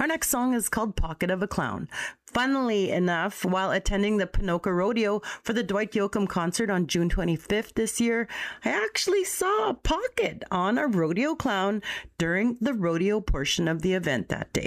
Our next song is called Pocket of a Clown. Funnily enough, while attending the Ponoka Rodeo for the Dwight Yoakam concert on June 25th this year, I actually saw a pocket on a rodeo clown during the rodeo portion of the event that day.